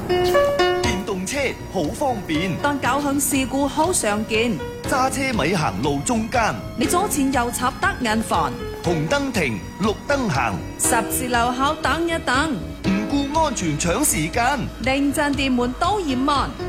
電動車好方便， 但僥倖事故好常見。 揸車咪行路中間， 你左前右插得眼煩， 紅燈停，綠燈行， 十字路口等一等， 唔顧安全搶時間， 寧陣電門都嫌慢。